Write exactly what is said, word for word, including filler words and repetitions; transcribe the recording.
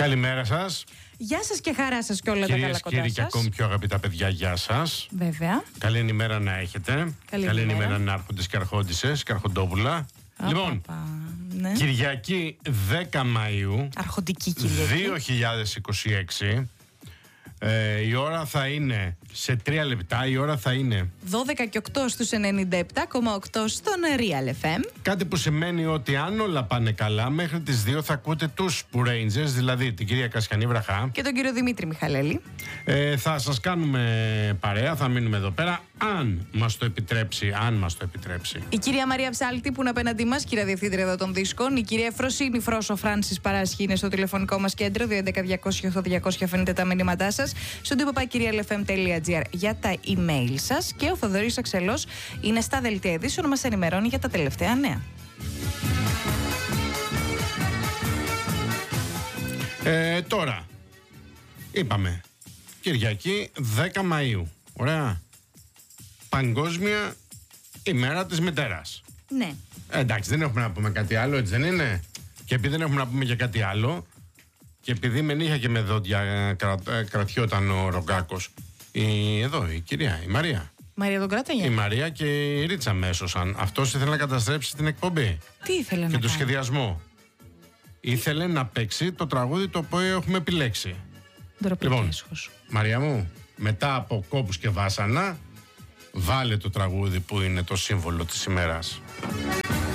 Καλημέρα σας. Γεια σας και χαρά σας και όλα Κυρίες, τα καλά κοντά σας. κύριοι και ακόμη πιο αγαπητά παιδιά, γεια σας. Βέβαια. Καλή ημέρα να έχετε. Καλή Καλή ημέρα. ημέρα να άρχοντες και αρχόντισσες και αρχοντόπουλα. Α, Λοιπόν, παπα, ναι. Κυριακή δέκα Μαΐου Αρχοντική Κυριακή. δύο χιλιάδες είκοσι έξι. Ε, η ώρα θα είναι σε τρία λεπτά. Η ώρα θα είναι δώδεκα και οκτώ στους ενενήντα επτά κόμμα οκτώ στον Real εφ εμ. κάτι που σημαίνει ότι αν όλα πάνε καλά, μέχρι τις δύο θα ακούτε τους Pooh Rangers, δηλαδή την κυρία Κασιανή Βραχά. Και τον κύριο Δημήτρη Μιχαλέλη. Ε, θα σας κάνουμε παρέα, θα μείνουμε εδώ πέρα, αν μας το επιτρέψει, αν μας το επιτρέψει. Η κυρία Μαρία Ψάλτη που είναι απέναντί μας, κυρία Διευθύντρια εδώ των δίσκων. Η κυρία Εφροσύνη Φρόσο Φράνσις Παράσχη είναι στο τηλεφωνικό μας κέντρο. δύο έντεκα διακόσια οκτώ διακόσια αφήνετε τα μηνύματά σας. Στον τύπο πακυριαλεφm.gr για τα email σας. Και ο Θοδωρής Αξελός είναι στα δελτία ειδήσεων, μας ενημερώνει για τα τελευταία νέα. Ε, τώρα, είπαμε, Κυριακή δέκα Μαΐου. Ωραία. Παγκόσμια ημέρα της μητέρας. Ναι. Ε, εντάξει, δεν έχουμε να πούμε κάτι άλλο, έτσι δεν είναι? Και επειδή δεν έχουμε να πούμε για κάτι άλλο, και επειδή με νύχια και με δόντια ε, κρα, ε, κρατιόταν ο Ρογκάκος, η, εδώ η κυρία, η Μαρία. Μαρία τον κράταγε. Η Μαρία και η Ρίτσα μέσωσαν. Αυτός ήθελε να καταστρέψει την εκπομπή Τι ήθελε και να το κάνει? σχεδιασμό. Ήθελε να παίξει το τραγούδι το οποίο έχουμε επιλέξει. Λοιπόν, Μαρία μου, μετά από κόπους και βάσανα, βάλε το τραγούδι που είναι το σύμβολο της ημέρας.